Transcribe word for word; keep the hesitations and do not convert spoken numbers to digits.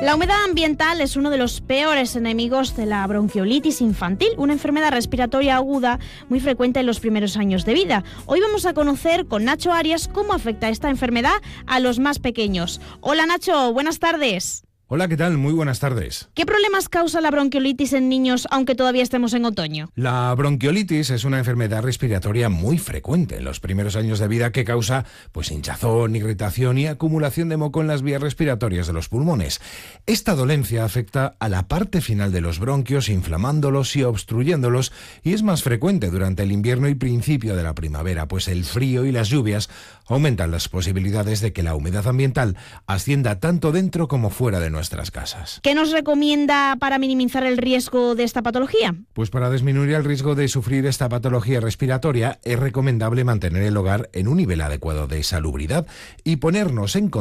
La humedad ambiental es uno de los peores enemigos de la bronquiolitis infantil, una enfermedad respiratoria aguda muy frecuente en los primeros años de vida. Hoy vamos a conocer con Nacho Arias cómo afecta esta enfermedad a los más pequeños. Hola Nacho, buenas tardes. Hola, ¿qué tal? Muy buenas tardes. ¿Qué problemas causa la bronquiolitis en niños, aunque todavía estemos en otoño? La bronquiolitis es una enfermedad respiratoria muy frecuente en los primeros años de vida que causa pues hinchazón, irritación y acumulación de moco en las vías respiratorias de los pulmones. Esta dolencia afecta a la parte final de los bronquios, inflamándolos y obstruyéndolos, y es más frecuente durante el invierno y principio de la primavera, pues el frío y las lluvias aumentan las posibilidades de que la humedad ambiental ascienda tanto dentro como fuera de nuestras casas. ¿Qué nos recomienda para minimizar el riesgo de esta patología? Pues para disminuir el riesgo de sufrir esta patología respiratoria es recomendable mantener el hogar en un nivel adecuado de salubridad y ponernos en contacto